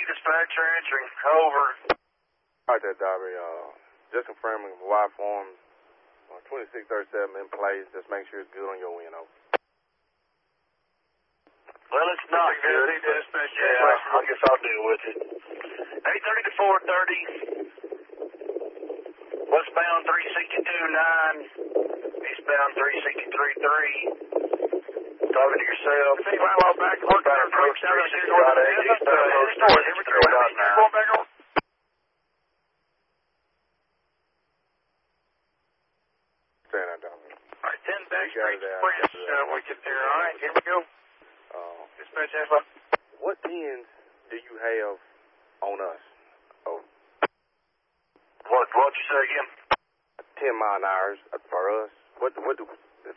dispatcher answering. Over. All right, there, Darby. Just confirming Y form 2637 in place. Just make sure it's good on your end, over. Well, it's not good. Yeah, I guess I'll deal with it. 830 to 430. Westbound 362.9. Eastbound 363.3. Talking to yourself. Westbound approach 360.8. Eastbound approach 363.9. Stand that, Darby. All right, 10 Backstreet Express. We get there. All right, here we go. Dispatch info. What pins do you have on us? Oh. What'd you say again? 10 mile an hour for us. What